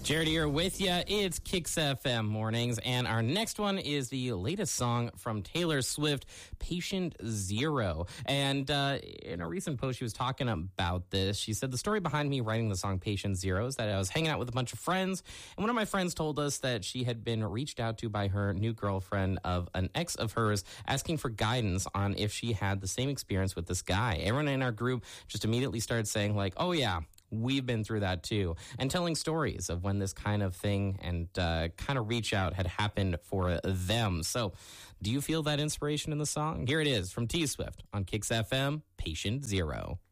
Jared here with you. It's Kicks FM mornings, and our next one is the latest song from Taylor Swift, Patient Zero. And in a recent post, she was talking about this. She said, the story behind me writing the song Patient Zero is that I was hanging out with a bunch of friends, and one of my friends told us that she had been reached out to by her new girlfriend of an ex of hers, asking for guidance on if she had the same experience with this guy. Everyone in our group just immediately started saying, like, oh yeah, we've been through that too, and telling stories of when this kind of thing and kind of reach out had happened for them. So do you feel that inspiration in the song? Here it is from T Swift on Kicks FM, Patient Zero.